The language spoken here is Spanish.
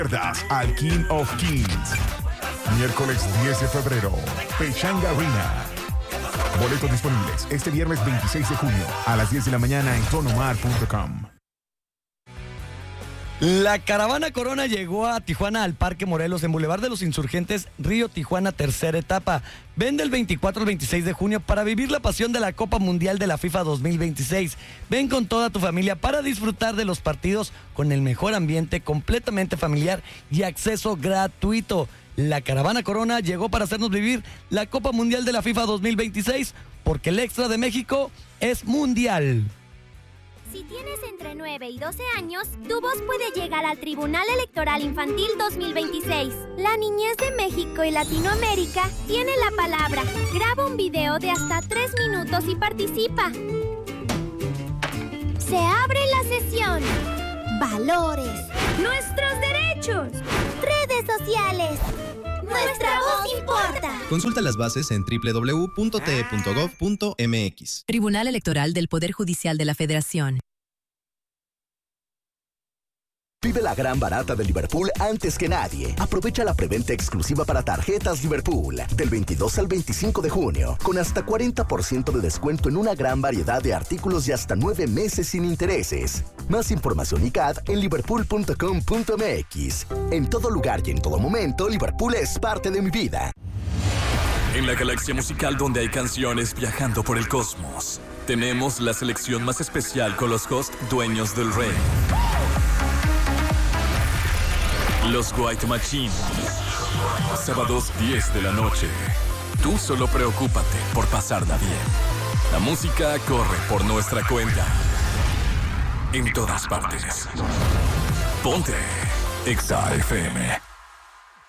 Al King of Kings. Miércoles 10 de febrero, Pechanga Arena. Boletos disponibles este viernes 26 de junio a las 10 de la mañana en tonomar.com. La caravana Corona llegó a Tijuana al Parque Morelos en Boulevard de los Insurgentes, Río Tijuana, tercera etapa. Ven del 24 al 26 de junio para vivir la pasión de la Copa Mundial de la FIFA 2026. Ven con toda tu familia para disfrutar de los partidos con el mejor ambiente, completamente familiar y acceso gratuito. La caravana Corona llegó para hacernos vivir la Copa Mundial de la FIFA 2026 porque el extra de México es mundial. Si tienes entre 9 y 12 años, tu voz puede llegar al Tribunal Electoral Infantil 2026. La niñez de México y Latinoamérica tiene la palabra. Graba un video de hasta 3 minutos y participa. Se abre la sesión. Valores. Nuestros derechos. Redes sociales. Nuestra voz importa. Consulta las bases en www.te.gov.mx. Tribunal Electoral del Poder Judicial de la Federación. Vive la gran barata de Liverpool antes que nadie. Aprovecha la preventa exclusiva para tarjetas Liverpool del 22 al 25 de junio, con hasta 40% de descuento en una gran variedad de artículos y hasta 9 meses sin intereses. Más información y CAD en liverpool.com.mx. En todo lugar y en todo momento, Liverpool es parte de mi vida. En la galaxia musical donde hay canciones viajando por el cosmos, tenemos la selección más especial con los hosts dueños del rey. Los White Machine. Sábados 10 de la noche. Tú solo preocúpate por pasarla bien. La música corre por nuestra cuenta. En todas partes. Ponte Exa FM.